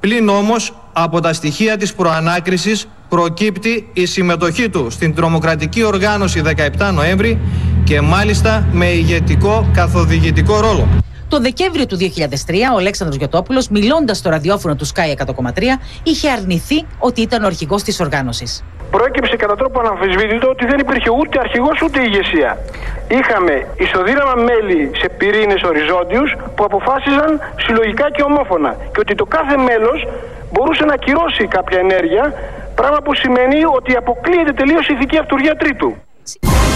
Πλην όμως από τα στοιχεία της προανάκρισης προκύπτει η συμμετοχή του στην τρομοκρατική οργάνωση 17 Νοέμβρη και μάλιστα με ηγετικό καθοδηγητικό ρόλο. Το Δεκέμβριο του 2003, ο Αλέξανδρος Γιωτόπουλος, μιλώντας στο ραδιόφωνο του Sky 100,3, είχε αρνηθεί ότι ήταν ο αρχηγός της οργάνωσης. Προέκυψε κατά τρόπο αναμφισβήτητο ότι δεν υπήρχε ούτε αρχηγός ούτε ηγεσία. Είχαμε ισοδύναμα μέλη σε πυρήνες οριζόντιους που αποφάσιζαν συλλογικά και ομόφωνα και ότι το κάθε μέλος μπορούσε να ακυρώσει κάποια ενέργεια, πράγμα που σημαίνει ότι αποκλείεται τελείως η ηθική αυτουργία τρίτου.